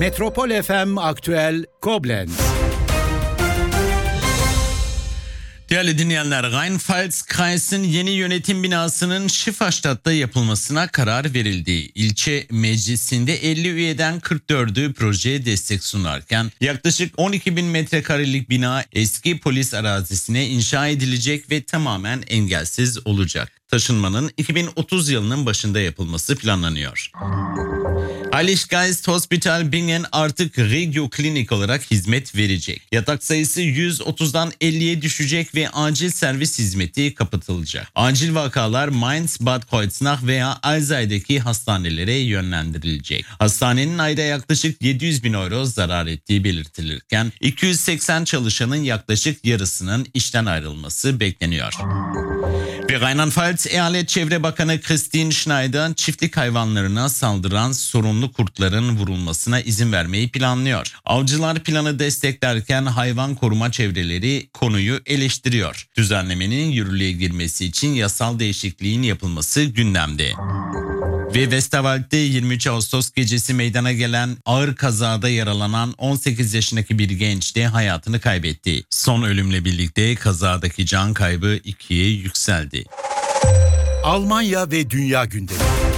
Metropol FM Aktüel Koblenz. Değerli dinleyenler, Rheinpfalz-Kreis'in yeni yönetim binasının Schifferstadt'ta yapılmasına karar verildi. İlçe meclisinde 50 üyeden 44'ü projeye destek sunarken yaklaşık 12.000 metrekarelik bina eski polis arazisine inşa edilecek ve tamamen engelsiz olacak. Taşınmanın 2030 yılının başında yapılması planlanıyor. Heiliggeist Hospital Bingen artık Regio Klinik olarak hizmet verecek. Yatak sayısı 130'dan 50'ye düşecek ve acil servis hizmeti kapatılacak. Acil vakalar Mainz, Bad Kreuznach veya Alzey'deki hastanelere yönlendirilecek. Hastanenin ayda yaklaşık 700.000 euro zarar ettiği belirtilirken 280 çalışanın yaklaşık yarısının işten ayrılması bekleniyor. Ve Rheinland-Pfalz Eyalet Çevre Bakanı Christine Schneider çiftlik hayvanlarına saldıran sorunlu kurtların vurulmasına izin vermeyi planlıyor. Avcılar planı desteklerken hayvan koruma çevreleri konuyu eleştiriyor. Düzenlemenin yürürlüğe girmesi için yasal değişikliğin yapılması gündemde. Ve Westerwald'de 23 Ağustos gecesi meydana gelen ağır kazada yaralanan 18 yaşındaki bir genç de hayatını kaybetti. Son ölümle birlikte kazadaki can kaybı 2'ye yükseldi. Almanya ve dünya gündemi.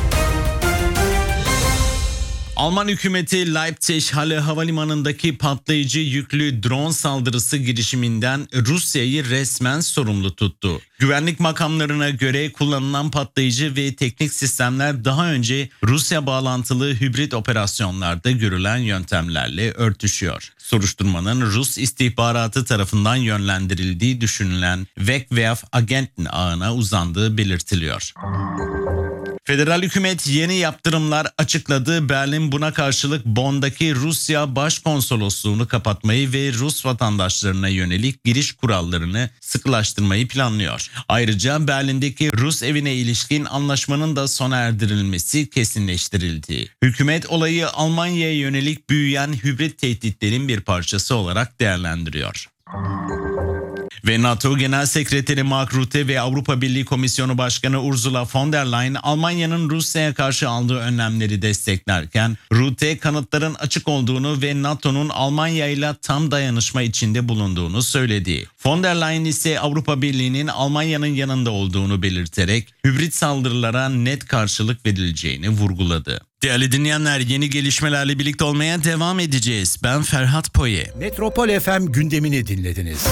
Alman hükümeti Leipzig-Halle Havalimanı'ndaki patlayıcı yüklü drone saldırısı girişiminden Rusya'yı resmen sorumlu tuttu. Güvenlik makamlarına göre kullanılan patlayıcı ve teknik sistemler daha önce Rusya bağlantılı hibrit operasyonlarda görülen yöntemlerle örtüşüyor. Soruşturmanın Rus istihbaratı tarafından yönlendirildiği düşünülen Wegwerf-Agenten ağına uzandığı belirtiliyor. Federal hükümet yeni yaptırımlar açıkladı. Berlin buna karşılık Bonn'daki Rusya Başkonsolosluğunu kapatmayı ve Rus vatandaşlarına yönelik giriş kurallarını sıkılaştırmayı planlıyor. Ayrıca Berlin'deki Rus evine ilişkin anlaşmanın da sona erdirilmesi kesinleştirildi. Hükümet olayı Almanya'ya yönelik büyüyen hibrit tehditlerin bir parçası olarak değerlendiriyor. Ve NATO Genel Sekreteri Mark Rutte ve Avrupa Birliği Komisyonu Başkanı Ursula von der Leyen Almanya'nın Rusya'ya karşı aldığı önlemleri desteklerken Rutte kanıtların açık olduğunu ve NATO'nun Almanya ile tam dayanışma içinde bulunduğunu söyledi. Von der Leyen ise Avrupa Birliği'nin Almanya'nın yanında olduğunu belirterek hibrit saldırılara net karşılık verileceğini vurguladı. Değerli dinleyenler, yeni gelişmelerle birlikte olmaya devam edeceğiz. Ben Ferhat Poye. Metropol FM gündemini dinlediniz.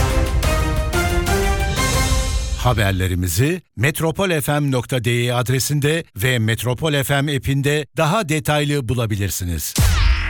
Haberlerimizi metropolfm.de adresinde ve Metropol FM app'inde daha detaylı bulabilirsiniz.